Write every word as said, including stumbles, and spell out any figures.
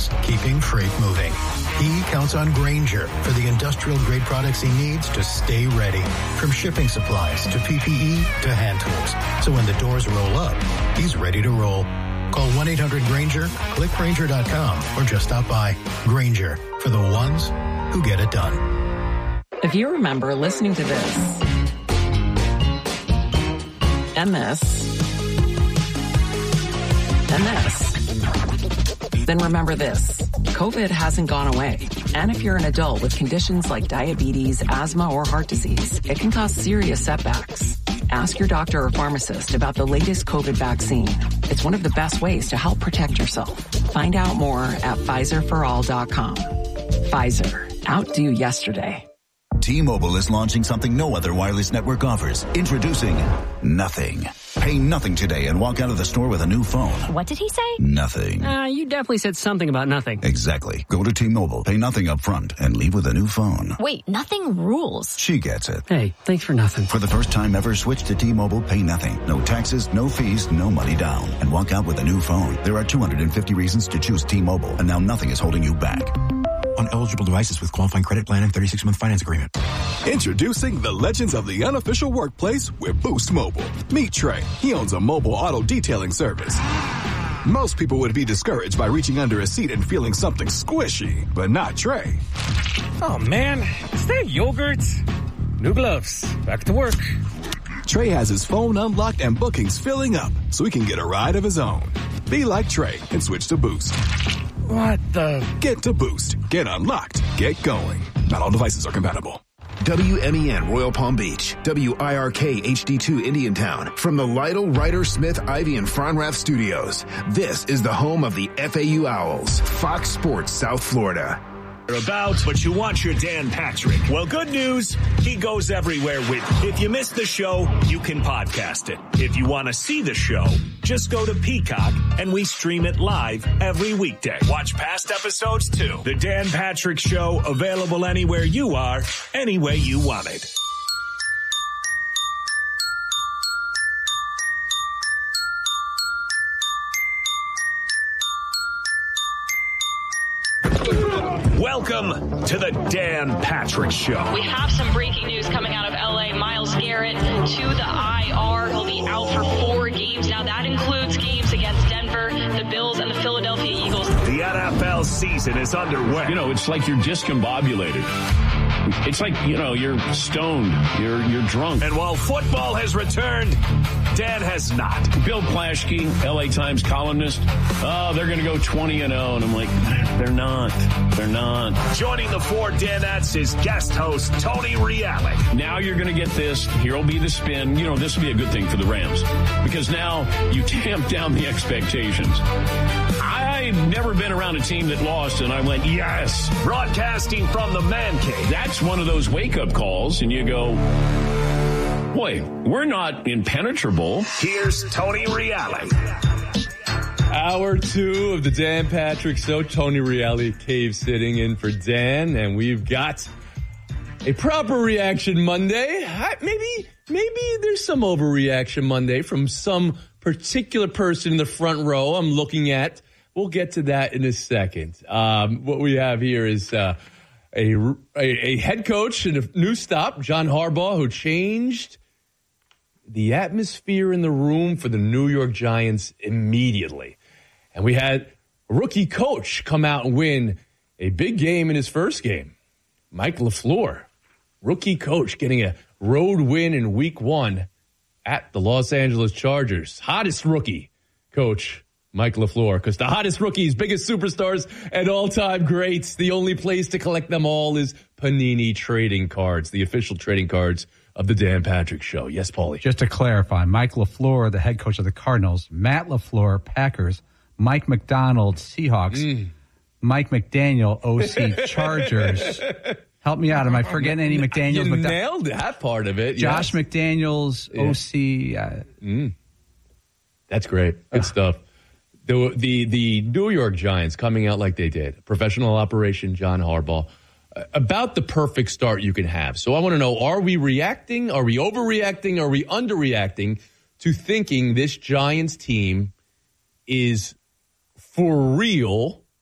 business, keeping freight moving. He counts on Grainger for the industrial-grade products he needs to stay ready. From shipping supplies to P P E to hand tools. So when the doors roll up, he's ready to roll. Call one eight hundred Grainger, click Grainger dot com, or just stop by. Grainger, for the ones who get it done. If you remember listening to this, and this, and this, then remember this. COVID hasn't gone away. And if you're an adult with conditions like diabetes, asthma, or heart disease, it can cause serious setbacks. Ask your doctor or pharmacist about the latest COVID vaccine. It's one of the best ways to help protect yourself. Find out more at Pfizer for all dot com. Pfizer. Outdo yesterday. T-Mobile is launching something no other wireless network offers. Introducing Nothing. Pay nothing today and walk out of the store with a new phone. What did he say? Nothing. Uh, you definitely said something about nothing. Exactly. Go to T-Mobile, pay nothing up front, and leave with a new phone. Wait, nothing rules. She gets it. Hey, thanks for nothing. For the first time ever, switch to T-Mobile, pay nothing. No taxes, no fees, no money down. And walk out with a new phone. There are two hundred fifty reasons to choose T-Mobile, and now nothing is holding you back. On eligible devices with qualifying credit plan and thirty-six month finance agreement. Introducing the legends of the unofficial workplace with Boost Mobile. Meet Trey. He owns a mobile auto detailing service. Most people would be discouraged by reaching under a seat and feeling something squishy, but not Trey. Oh man, is that yogurt? New gloves. Back to work. Trey has his phone unlocked and bookings filling up so he can get a ride of his own. Be like Trey and switch to Boost. What the? Get to Boost. Get unlocked. Get going. Not all devices are compatible. W M E N Royal Palm Beach, W I R K H D two Indiantown, from the Lytle, Ryder, Smith, Ivy, and Fronrath studios. This is the home of the F A U Owls, Fox Sports South Florida. About, but you want your Dan Patrick. Well, good news, he goes everywhere with you. If you missed the show, you can podcast it. If you want to see the show, just go to Peacock and we stream it live every weekday. Watch past episodes too. The Dan Patrick Show, available anywhere you are, any way you want it. Welcome to the Dan Patrick Show. We have some breaking news coming out of L A. Myles Garrett to the I R. He'll be out for four games. Now, that includes games against Denver, the Bills, and the Philadelphia Eagles. The N F L season is underway. You know, it's like you're discombobulated. It's like, you know, you're stoned. You're you're drunk. And while football has returned, Dan has not. Bill Plaschke, L A Times columnist, oh, they're going to go twenty and oh. And I'm like, they're not. They're not. Joining the four Danettes is guest host Tony Reale. Now you're going to get this. Here'll be the spin. You know, this will be a good thing for the Rams because now you tamp down the expectations. I've never been around a team that lost, and I went, yes. Broadcasting from the man cave. That's one of those wake-up calls, and you go, boy, we're not impenetrable. Here's Tony Reale. Hour two of the Dan Patrick Show. Tony Reale cave sitting in for Dan, and we've got a proper reaction Monday. Maybe, maybe there's some overreaction Monday from some particular person in the front row I'm looking at. We'll get to that in a second. Um, what we have here is uh, a, a a head coach and a new stop, John Harbaugh, who changed the atmosphere in the room for the New York Giants immediately. And we had a rookie coach come out and win a big game in his first game. Mike LaFleur, rookie coach, getting a road win in week one at the Los Angeles Chargers. Hottest rookie coach, Mike LaFleur, because the hottest rookies, biggest superstars, and all-time greats, the only place to collect them all is Panini Trading Cards, the official trading cards of the Dan Patrick Show. Yes, Paulie. Just to clarify, Mike LaFleur, the head coach of the Cardinals, Matt LaFleur, Packers, Mike McDonald, Seahawks, mm. Mike McDaniel, O C, Chargers. Help me out. Am I forgetting any McDaniels? You McDo- nailed that part of it. Josh yes. McDaniels, yeah. O C. Uh, mm. That's great. Good uh. stuff. The, the the New York Giants coming out like they did. Professional operation, John Harbaugh. Uh, about the perfect start you can have. So I want to know, are we reacting? Are we overreacting? Are we underreacting to thinking this Giants team is for real